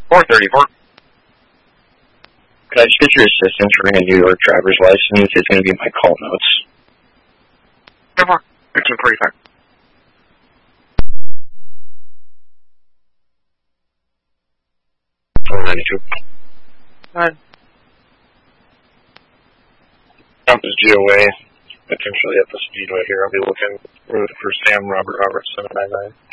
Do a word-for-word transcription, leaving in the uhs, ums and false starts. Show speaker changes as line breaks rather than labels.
four thirty-four.
Could I just get your assistance for a New York driver's license? It's going to be my call notes.
fifteen forty-five.
four ninety-two.
Alright.
Trump is G O A, potentially at the Speedway here. I'll be looking for Sam Robert Roberts, seven nine nine.